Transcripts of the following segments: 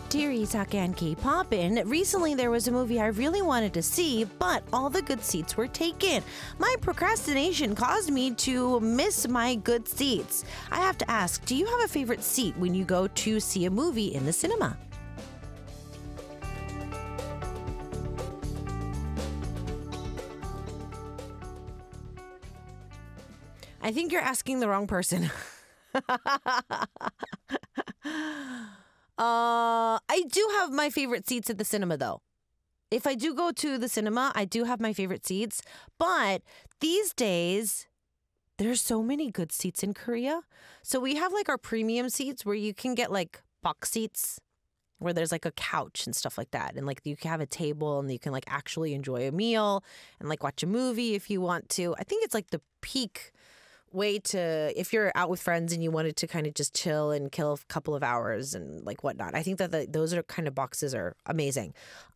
Dear Isake and K-Poppin', recently there was a movie I really wanted to see, but all the good seats were taken. My procrastination caused me to miss my good seats. I have to ask, do you have a favorite seat when you go to see a movie in the cinema? I think you're asking the wrong person. I do have my favorite seats at the cinema, though. If I do go to the cinema, I do have my favorite seats. But these days, there's so many good seats in Korea. So we have like our premium seats where you can get like box seats where there's like a couch and stuff like that. And like you can have a table and you can like actually enjoy a meal and like watch a movie if you want to. I think it's like the peak way to, if you're out with friends and you wanted to kind of just chill and kill a couple of hours and like whatnot. I think that those are kind of boxes are amazing.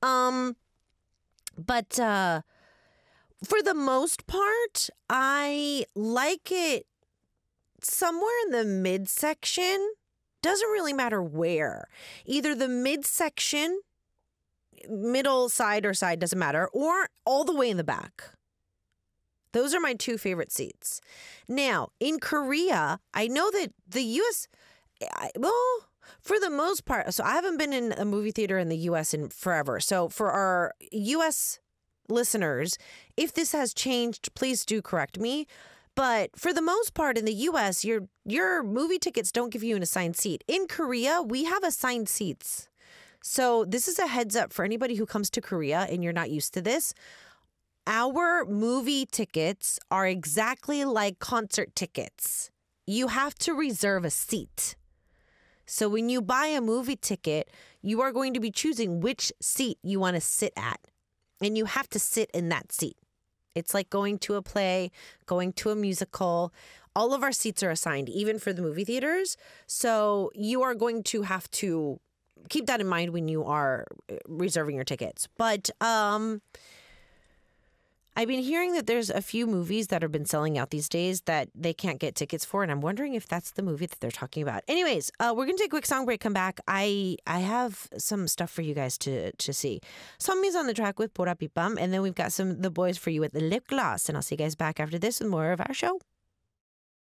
But for the most part, I like it somewhere in the midsection. Doesn't really matter where. Either the midsection, middle, side, or side, doesn't matter, or all the way in the back. Those are my two favorite seats. Now, in Korea, I know that the U.S., well, for the most part, so I haven't been in a movie theater in the U.S. in forever. So for our U.S. listeners, if this has changed, please do correct me. But for the most part in the U.S., your movie tickets don't give you an assigned seat. In Korea, we have assigned seats. So this is a heads up for anybody who comes to Korea and you're not used to this. Our movie tickets are exactly like concert tickets. You have to reserve a seat. So when you buy a movie ticket, you are going to be choosing which seat you want to sit at. And you have to sit in that seat. It's like going to a play, going to a musical. All of our seats are assigned, even for the movie theaters. So you are going to have to keep that in mind when you are reserving your tickets. But I've been hearing that there's a few movies that have been selling out these days that they can't get tickets for, and I'm wondering if that's the movie that they're talking about. Anyways, we're going to take a quick song break, come back. I have some stuff for you guys to see. Sunmi's on the track with Bora Pipam, and then we've got the boys for you with the lip gloss, and I'll see you guys back after this with more of our show.